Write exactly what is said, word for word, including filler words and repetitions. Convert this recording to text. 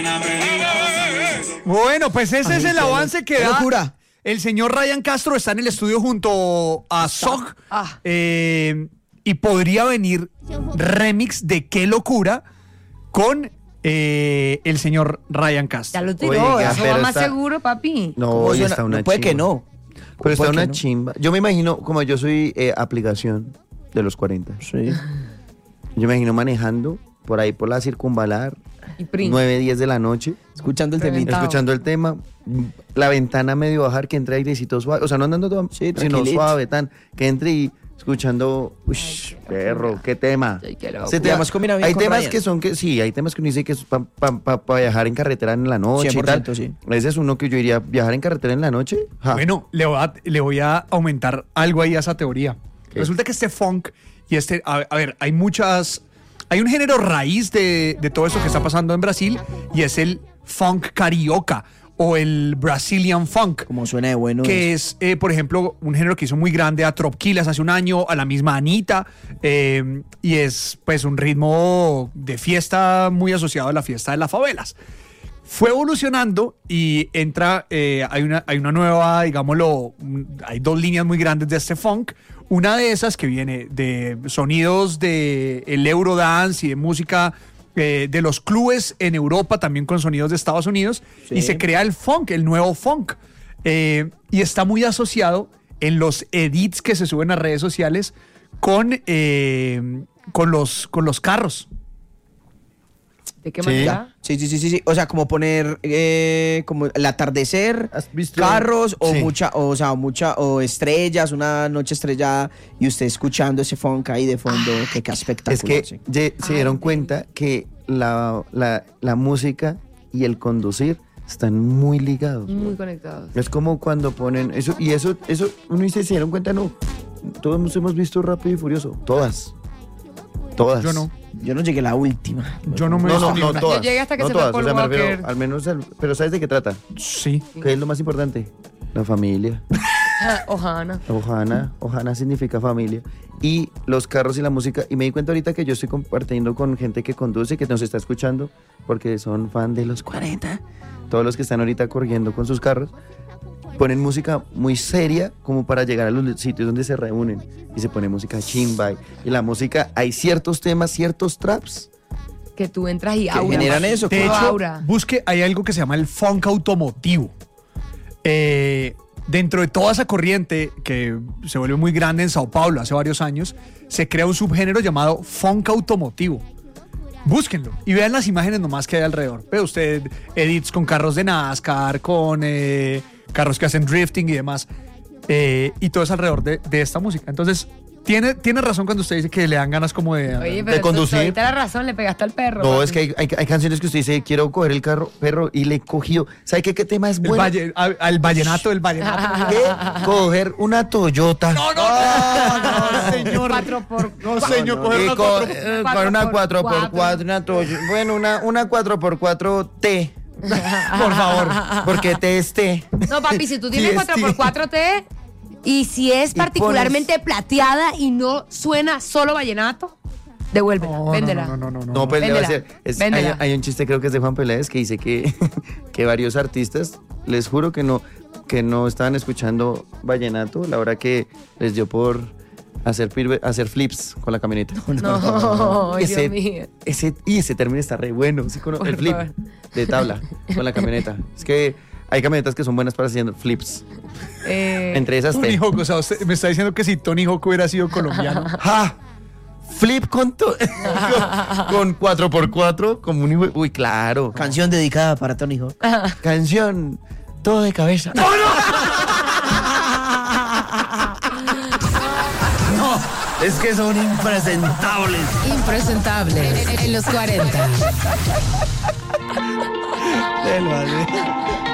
Bueno, pues ese es el avance que ¡Qué da. locura! El señor Ryan Castro está en el estudio junto a Zog. Ah. eh, y podría venir remix de Qué Locura con eh, el señor Ryan Castro. Ya lo tiró, Oiga, eso pero va más está- seguro, papi. No, ¿Cómo hoy suena? está una No, puede chimba. que no. Pero está Puede una que no. chimba. Yo me imagino, como yo soy eh, aplicación de los cuarenta, Sí. yo me imagino manejando por ahí por la circunvalar, Y Prince. nueve, diez de la noche, Escuchando el Reventado. temita. escuchando el tema, la ventana medio bajar, que entre airecito suave, o sea, no andando todo, Sí, sino tranquilito. suave, tan, que entre y escuchando, ush, perro, qué tema. Ay, qué loco. Ese Y tema- además combina bien hay con temas Ryan. que son que, sí, hay temas que uno dice que es para pa, pa, pa viajar en carretera en la noche y cien por tal. ciento, sí. Ese es uno que yo diría, viajar en carretera en la noche. Ja. Bueno, le voy, a, le voy a aumentar algo ahí a esa teoría. ¿Qué? Resulta que este funk y este, a, a ver, hay muchas, hay un género raíz de, de todo esto que está pasando en Brasil y es el funk carioca o el Brazilian funk. Como suena de bueno. Que eso. es, eh, por ejemplo, un género que hizo muy grande a Tropquilas hace un año, a la misma Anita, eh, y es pues un ritmo de fiesta muy asociado a la fiesta de las favelas. Fue evolucionando y entra, eh, hay, una, hay una nueva, digámoslo, mm, hay dos líneas muy grandes de este funk. Una de esas que viene de sonidos de el Eurodance y de música eh, de los clubes en Europa, también con sonidos de Estados Unidos, Sí. y se crea el funk, el nuevo funk. Eh, y está muy asociado en los edits que se suben a redes sociales con, eh, con, los, con los carros. ¿De qué Sí. manera? Sí, sí, sí, sí, sí. O sea, como poner eh, como el atardecer, ¿Has visto? carros o Sí. mucha, o, o sea, mucha, o estrellas, una noche estrellada y usted escuchando ese funk ahí de fondo, que qué espectacular. Es que sí. ye- se dieron cuenta que la, la, la música y el conducir están muy ligados. Muy conectados. Es como cuando ponen eso, y eso, eso, uno dice, se dieron cuenta, no. Todos hemos visto Rápido y Furioso. Todas. Todas. Yo no. Yo no llegué a la última. Yo no me No, he visto no, ni no, una. todas. Yo llegué hasta que no se fue todas, Paul o sea, me refiero, Walker. al menos, al- pero ¿sabes de qué trata? Sí. ¿Qué es lo más importante? La familia. Ojana. Ojana, Ojana significa familia. Y los carros y la música. Y me di cuenta ahorita que yo estoy compartiendo con gente que conduce, que nos está escuchando, porque son fan de los cuarenta. Todos los que están ahorita corriendo con sus carros, ponen música muy seria como para llegar a los sitios donde se reúnen. Y se pone música chimba. Y la música, hay ciertos temas, ciertos traps. Que tú entras y Que aura. generan eso. De Todo hecho, aura. busque, hay algo que se llama el funk automotivo. Eh, dentro de toda esa corriente que se vuelve muy grande en Sao Paulo hace varios años, se crea un subgénero llamado funk automotivo. Búsquenlo y vean las imágenes nomás que hay alrededor. Ve usted edits con carros de NASCAR, con eh, carros que hacen drifting y demás. Eh, y todo es alrededor de, de esta música. Entonces, tiene, tiene razón cuando usted dice que le dan ganas como de... Oye, de pero conducir. ahorita la razón, le pegaste al perro. No, papi. es que hay, hay, hay canciones que usted dice, quiero coger el carro, perro, y le he cogido. ¿Sabe qué, qué tema es el bueno? valle- al, al vallenato, el vallenato. ¿Qué? Coger una Toyota. No, no, no, no, señor. Cuatro por No, señor, coger Y una co- cuatro- eh, cuatro con una por cuatro por cuatro. cuatro, una Toyo- bueno, una, una cuatro por cuatro T, por favor. porque T es T. No, papi, si tú tienes Sí, cuatro sí. por cuatro T y si es Y particularmente plateada y no suena solo vallenato, devuélvela, No, no, véndela. no, no, no, no. No, pues le va a Véndela, hacer. es- hay, véndela. hay un chiste, creo que es de Juan Peláez, que dice que, que varios artistas, les juro que no, que no estaban escuchando vallenato a la hora que les dio por hacer, pirve- hacer flips con la camioneta. No, Dios ese, mío. ese, y ese término está re bueno, ¿sí cono- Por el flip favor. de tabla con la camioneta. Es que hay camionetas que son buenas para haciendo flips. Eh, Entre esas Tony T. Hawk, o sea, usted me está diciendo que si Tony Hawk hubiera sido colombiano. ¡Ja! Flip con, to- con cuatro por cuatro, como un hijo de- Uy, claro. Canción dedicada para Tony Hawk. Canción, todo de cabeza. Es que son impresentables. Impresentable en los cuarenta. Del vale.